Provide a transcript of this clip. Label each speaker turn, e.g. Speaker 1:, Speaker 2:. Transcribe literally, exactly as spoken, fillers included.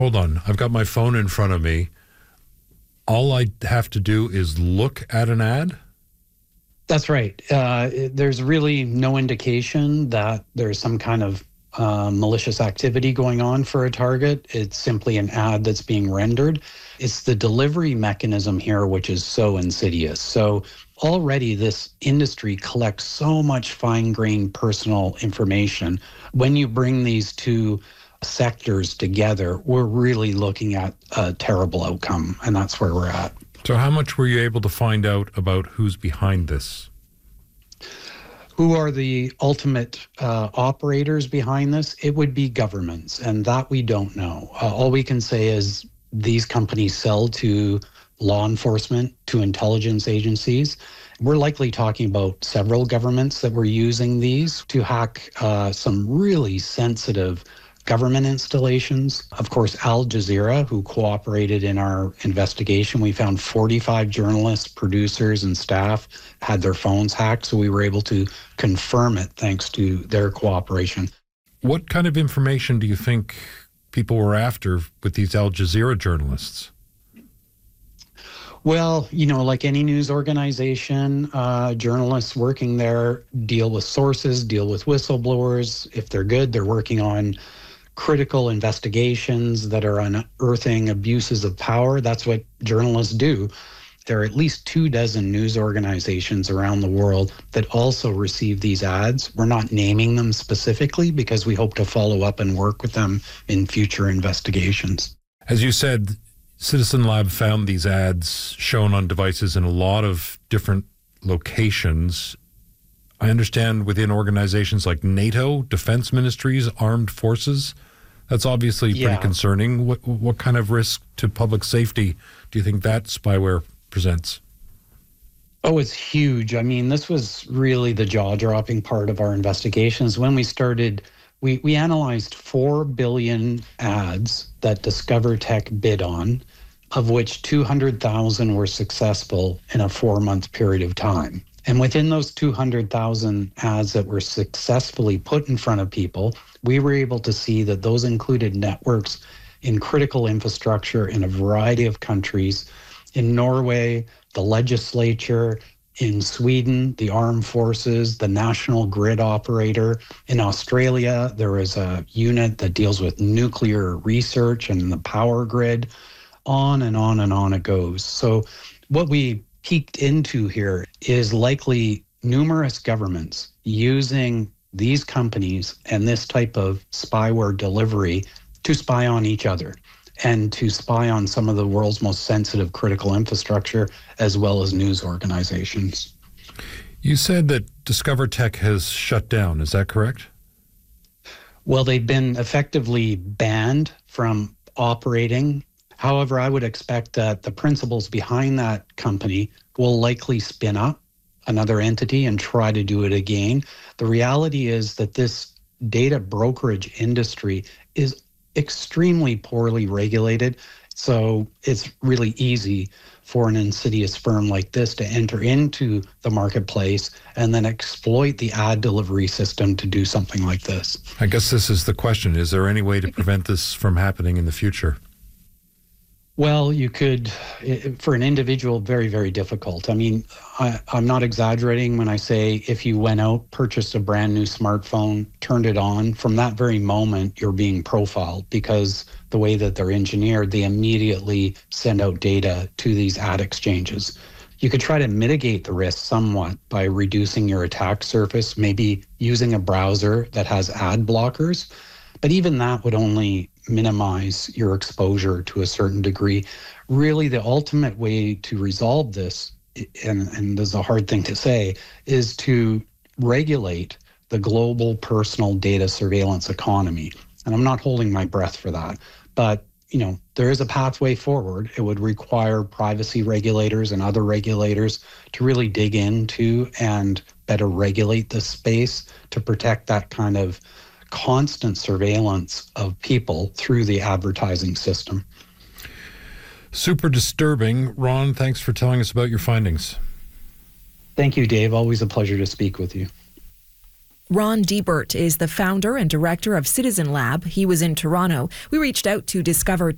Speaker 1: Hold on. I've got my phone in front of me. All I have to do is look at an ad?
Speaker 2: That's right. Uh, there's really no indication that there's some kind of uh, malicious activity going on for a target. It's simply an ad that's being rendered. It's the delivery mechanism here which is so insidious. So already this industry collects so much fine-grained personal information. When you bring these two sectors together, we're really looking at a terrible outcome, and that's where we're at.
Speaker 1: So how much were you able to find out about who's behind this?
Speaker 2: Who are the ultimate uh, operators behind this? It would be governments, and that we don't know. Uh, all we can say is these companies sell to law enforcement, to intelligence agencies. We're likely talking about several governments that were using these to hack uh, some really sensitive government installations. Of course, Al Jazeera, who cooperated in our investigation, we found forty-five journalists, producers, and staff had their phones hacked, so we were able to confirm it thanks to their cooperation.
Speaker 1: What kind of information do you think people were after with these Al Jazeera journalists?
Speaker 2: Well, you know, like any news organization, uh, journalists working there deal with sources, deal with whistleblowers. If they're good, they're working on critical investigations that are unearthing abuses of power. That's what journalists do. There are at least two dozen news organizations around the world that also receive these ads. We're not naming them specifically because we hope to follow up and work with them in future investigations.
Speaker 1: As you said, Citizen Lab found these ads shown on devices in a lot of different locations. I understand within organizations like NATO, defense ministries, armed forces. That's obviously pretty
Speaker 2: yeah.
Speaker 1: concerning. What what kind of risk to public safety do you think that spyware presents?
Speaker 2: Oh, it's huge. I mean, this was really the jaw-dropping part of our investigations. When we started, we, we analyzed four billion ads that Discover Tech bid on, of which two hundred thousand were successful in a four-month period of time. And within those two hundred thousand ads that were successfully put in front of people, we were able to see that those included networks in critical infrastructure in a variety of countries. In Norway, the legislature; in Sweden, the armed forces, the national grid operator. In Australia, there is a unit that deals with nuclear research and the power grid. On and on and on it goes. So what we peeked into here is likely numerous governments using these companies and this type of spyware delivery to spy on each other and to spy on some of the world's most sensitive critical infrastructure, as well as news organizations.
Speaker 1: You said that Discover Tech has shut down. Is that correct?
Speaker 2: Well, they've been effectively banned from operating. However, I would expect that the principals behind that company will likely spin up another entity and try to do it again. The reality is that this data brokerage industry is extremely poorly regulated, so it's really easy for an insidious firm like this to enter into the marketplace and then exploit the ad delivery system to do something like this.
Speaker 1: I guess this is the question. Is there any way to prevent this from happening in the future?
Speaker 2: Well, you could, for an individual, very, very difficult. I mean, I, I'm not exaggerating when I say if you went out, purchased a brand new smartphone, turned it on, from that very moment, you're being profiled because the way that they're engineered, they immediately send out data to these ad exchanges. You could try to mitigate the risk somewhat by reducing your attack surface, maybe using a browser that has ad blockers, but even that would only minimize your exposure to a certain degree. Really, the ultimate way to resolve this, and, and this is a hard thing to say, is to regulate the global personal data surveillance economy. And I'm not holding my breath for that. But, you know, there is a pathway forward. It would require privacy regulators and other regulators to really dig into and better regulate this space to protect that kind of constant surveillance of people through the advertising system.
Speaker 1: Super disturbing. Ron, thanks for telling us about your findings.
Speaker 2: Thank you, Dave. Always a pleasure to speak with you.
Speaker 3: Ron Deibert is the founder and director of Citizen Lab. He was in Toronto. We reached out to Discover